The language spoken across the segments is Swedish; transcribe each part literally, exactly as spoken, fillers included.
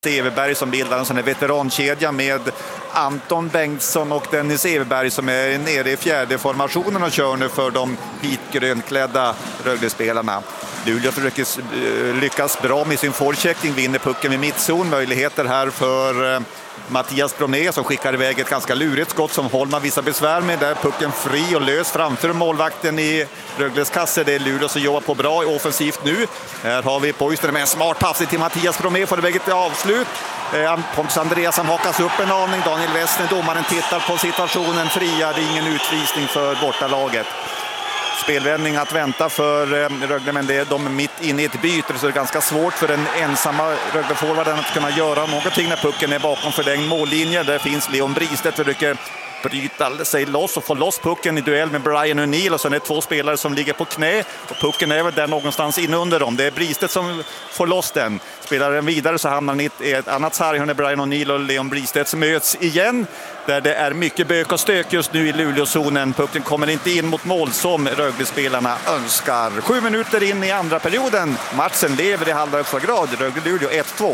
Everberg som bildar en sån här veterankedja med Anton Bengtsson och Dennis Everberg som är nere i fjärde formationen och kör nu för de vitgrönklädda Rögle-spelarna. Luleå försöker lyckas bra med sin forechecking, vinner pucken vid mittzon. Möjligheter här för Mattias Bromé som skickar iväg ett ganska lurigt skott som Holman visar besvär med. Där pucken fri och lös framför målvakten i Rögles kasse. Det är Luleå som jobbar på bra offensivt nu. Här har vi Poister med en smart pass till Mattias Bromé för iväg ett avslut. Pontus Andreasson hakas upp en aning. Daniel Westner, domaren, tittar på situationen. Fria, det är ingen utvisning för bortalaget. Spelvändning att vänta för Rögle, men det är de mitt inne i ett byte, så det är ganska svårt för den ensamma Rögle-forwarden att kunna göra någonting när pucken är bakom förlängd mållinje. Där finns Leon Bristedt som försöker bryta sig loss och få loss pucken i duell med Brian O'Neill, och sen är det två spelare som ligger på knä och pucken är väl där någonstans inne under dem. Det är Bristedt som får loss den. Spelar den vidare så hamnar den i ett annat sarg när Brian O'Neill och Leon Bristedt möts igen, där det är mycket bök och stök just nu i Luleå-zonen. Pucken kommer inte in mot mål som Rögle-spelarna önskar. Sju minuter in i andra perioden. Matchen lever i halva högsta grad. Rögle-Luleå ett två.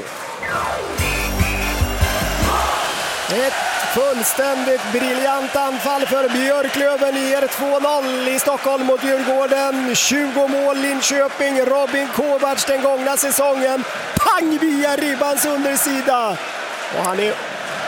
Ett fullständigt briljant anfall för Björklöven, ger två noll i Stockholm mot Djurgården. tjugo mål Linköping, Robin Kovacs den gångna säsongen. Pang via ribbans undersida. Och han är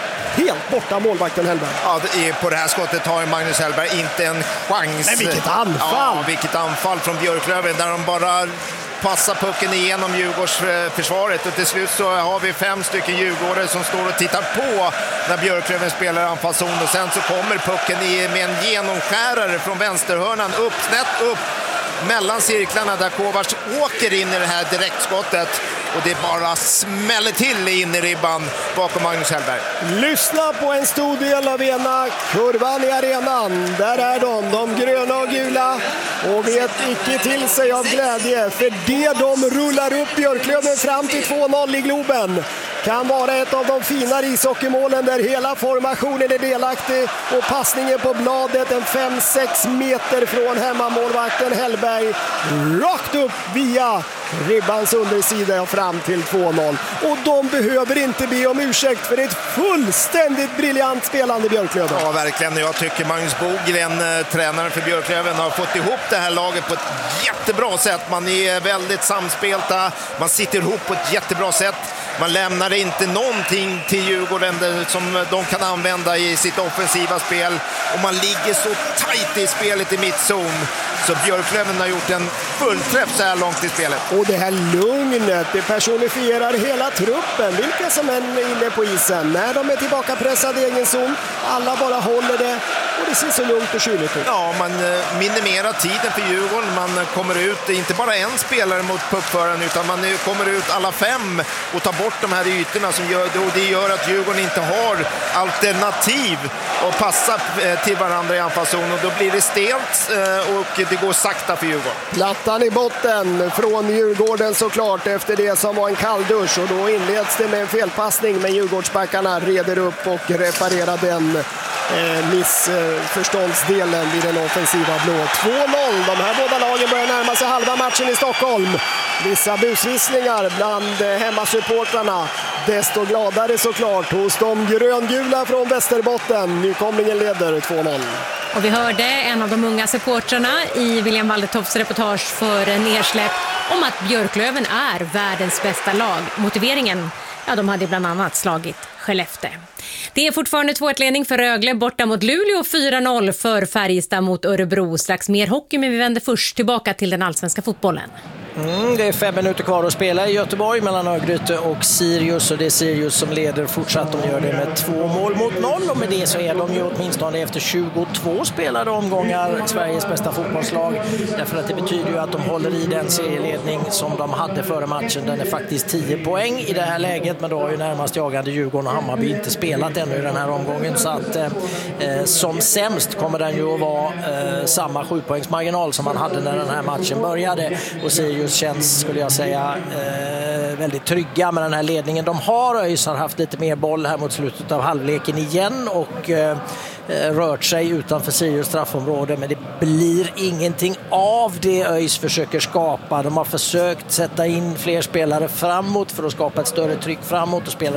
helt borta, målvakten Hellberg. Ja, på det här skottet har Magnus Hellberg inte en chans. Men vilket anfall! Ja, vilket anfall från Björklöven där de bara passar pucken igenom Djurgårdsförsvaret, och till slut så har vi fem stycken djurgårdare som står och tittar på när Björklöven spelar anfallszon, och sen så kommer pucken i, med en genomskärare från vänsterhörnan upp, snett upp mellan cirklarna där Kovacs åker in i det här direktskottet, och det bara smäller till in i ribban bakom Magnus Hellberg. Lyssna på en stor del av ena kurvan i arenan. Där är de, de gröna och gula, och vet icke till sig av glädje för det de rullar upp Björklöven fram till två noll i Globen. Kan vara ett av de finare ishockeymålen där hela formationen är delaktig, och passningen på bladet en fem sex meter från hemmamålvakten Hellberg rakt upp via ribbans undersida och fram till två noll. Och de behöver inte be om ursäkt för ett fullständigt briljant spelande Björklöven. Ja, verkligen. Jag tycker Magnus Bogren, tränaren för Björklöven, har fått ihop det här laget på ett jättebra sätt. Man är väldigt samspelta, man sitter ihop på ett jättebra sätt. Man lämnar inte någonting till Djurgården som de kan använda i sitt offensiva spel, och man ligger så tajt i spelet i mittzon. Så Björklöven har gjort en fullträff så här långt i spelet. Och det här lugnet, det personifierar hela truppen. Vilka som än är inne på isen. När de är tillbaka pressade i egen zon, alla bara håller det. Och det ser så lugnt och kyligt ut. Ja, man minimerar tiden för Djurgården. Man kommer ut, inte bara en spelare mot puckföraren, utan man kommer ut alla fem och tar bort de här ytorna. Som gör, och det gör att Djurgården inte har alternativ att passa till varandra i anfallszon. Och då blir det stelt och det går sakta för Djurgården. Plattan i botten från Djurgården såklart efter det som var en kalldusch, och då inleds det med en felpassning, men Djurgårdsbackarna reder upp och reparerar den eh, missförståndsdelen vid den offensiva blå. två noll, de här båda lagen börjar närma sig halva matchen i Stockholm. Vissa busvisslingar bland hemmasupportrarna. Desto gladare såklart hos de gröngula från Västerbotten. Nykomlingen leder två noll. Och vi hörde en av de unga supportrarna i William Waldertops reportage för Nersläpp om att Björklöven är världens bästa lag. Motiveringen, ja, de hade bland annat slagit Skellefteå. Det är fortfarande två ett ledning för Rögle borta mot Luleå, fyra noll för Färjestad mot Örebro. Strax mer hockey, men vi vänder först tillbaka till den allsvenska fotbollen. Mm, det är fem minuter kvar att spela i Göteborg mellan Örgryte och Sirius, och det är Sirius som leder fortsatt. De gör det med två mål mot noll, och med det så är de ju åtminstone efter tjugotvå spelade omgångar Sveriges bästa fotbollslag, därför att det betyder ju att de håller i den serieledning som de hade före matchen. Den är faktiskt tio poäng i det här läget, men då har ju närmast jagande Djurgården och Hammarby inte spelat ännu i den här omgången, så att eh, som sämst kommer den ju att vara eh, samma sjupoängsmarginal som man hade när den här matchen började, och Sirius känns, skulle jag säga, eh, väldigt trygga med den här ledningen. De har ÖIS har haft lite mer boll här mot slutet av halvleken igen och eh, rört sig utanför Sirius straffområde, men det blir ingenting av det ÖIS försöker skapa. De har försökt sätta in fler spelare framåt för att skapa ett större tryck framåt och spela